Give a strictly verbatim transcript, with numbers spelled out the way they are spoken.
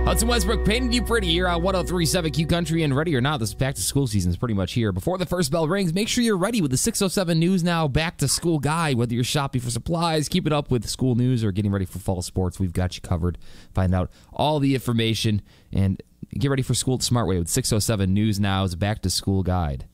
Hudson Westbrook painted you pretty here on one oh three point seven Q Country, and ready or not, this back to school season is pretty much here. Before the first bell rings, make sure you're ready with the six oh seven News Now back to school guide. Whether you're shopping for supplies, keeping up with school news, or getting ready for fall sports, we've got you covered. Find out all the information and get ready for school the smart way with six oh seven News Now's back to school guide.